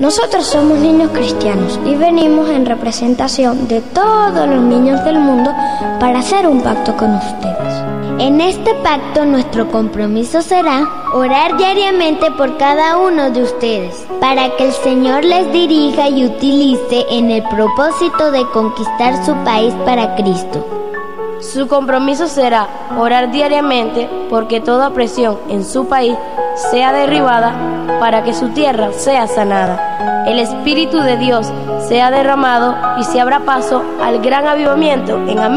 Nosotros somos niños cristianos y venimos en representación de todos los niños del mundo para hacer un pacto con ustedes. En este pacto nuestro compromiso será orar diariamente por cada uno de ustedes, para que el Señor les dirija y utilice en el propósito de conquistar su país para Cristo. Su compromiso será orar diariamente porque toda opresión en su país sea derribada para que su tierra sea sanada, el Espíritu de Dios sea derramado y se abra paso al gran avivamiento en América.